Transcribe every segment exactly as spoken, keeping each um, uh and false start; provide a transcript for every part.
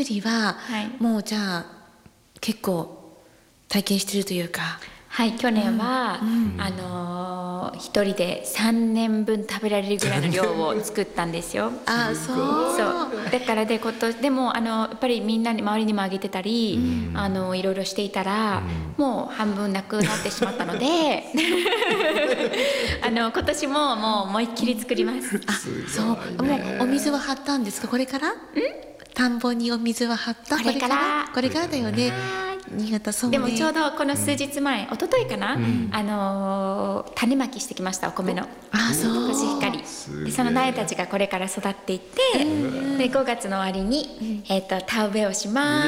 作りは、 はい、 もうじゃあ結構体験してるというか。 はい、去年は、 うんうん、 あのー、一人でさんねんぶん食べられるぐらいの量を作ったんですよ。 あ、そうそうだからで今年でもあのやっぱりみんなに周りにもあげてたり、うん、あのいろいろしていたら、うん、もう半分なくなってしまったのであの今年ももう思いっきり作ります。 あ、そう、もうお水は張ったんですか、これから？ん？田んぼにお水は張った？ これからこれからだよね。新潟、そうね。 でもちょうどこの数日前、うん、一昨日かな、うん、あのー、種まきしてきました、お米の。 あ、そう。 コシヒカリで、その苗たちがこれから育っていって、でごがつの終わりに、えー、と田植えをします。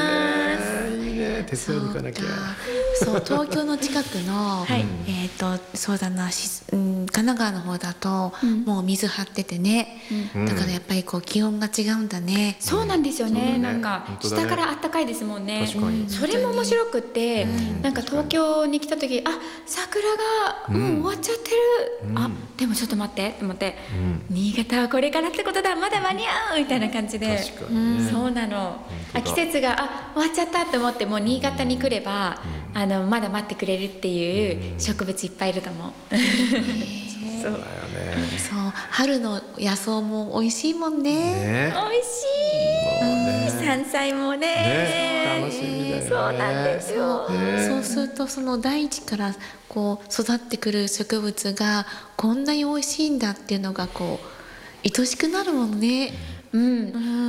いいね、いいね、手伝いに行かなきゃ。 そう、東京の近くの、はい、えっ、ー、とそうだな、し、うん、神奈川の方だと、うん、もう水張っててね、うん、だからやっぱりこう気温が違うんだね。 そうなんですよね、うん、なんか、ね、下からあったかいですもんね。確かに、それも面白くって、うん、なんか東京に来た時、あ、桜がもう終わっちゃってる、うん、あ、でもちょっと待ってと思って、うん、新潟はこれからってことだ、まだ間に合うみたいな感じで、確かに、ね、そうなの。あ、季節があ終わっちゃったと思っても新潟に来れば、うん、あのまだ待ってくれるっていう植物いっぱいいると思う。 そうだよね。 そう、春の野草も美味しいもんね。 ね、 美味しい。ね、山菜もね。 ね、楽しみだよね。 そうなんですよ。 ね、そうするとその大地からこう育ってくる植物がこんなに美味しいんだっていうのがこう愛しくなるもんね。 うん、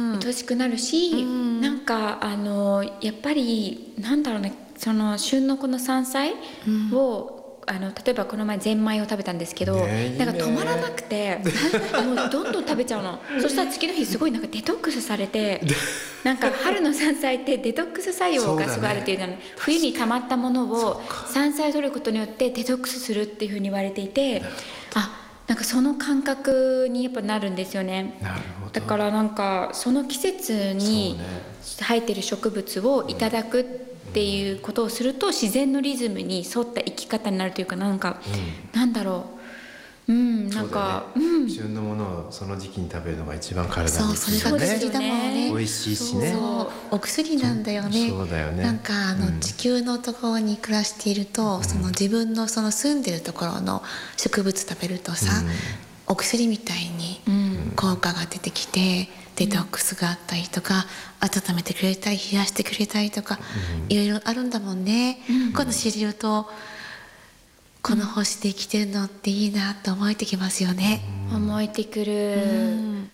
うん、愛しくなるし、うん、なんかあのやっぱりなんだろうね、その旬のこの山菜を、うん、あの例えばこの前ゼンマイを食べたんですけど、ね、なんか止まらなくてもうどんどん食べちゃうの。そしたら次の日すごいなんかデトックスされてなんか春の山菜ってデトックス作用がすごいあるっていうの、ね、冬に溜まったものを山菜を取ることによってデトックスするっていうふうに言われていて、あ、なんかその感覚にやっぱなるんですよね。 なるほど。 だからなんかその季節に生えてる植物をいただくっていうことをすると自然のリズムに沿った生き方になるというか、なんか、うん、なんだろう、うん、なんか、 ね、 うん、 旬のものをその時期に食べるのが一番体にいい。 そう、それが薬だもんね。 美味しいしね。 そう、お薬なんだよね。 そうだよね。 なんかあの、うん、地球のところに暮らしていると、うん、その自分のその住んでるところの植物食べるとさ、うん、お薬みたいに効果が出てきて、デトックスがあったりとか、温めてくれたり冷やしてくれたりとか、うん、いろいろあるんだもんね。うん、今度知るとこの星で生きてるのっていいなと思えてきますよね。 うん、思えてくる、うん、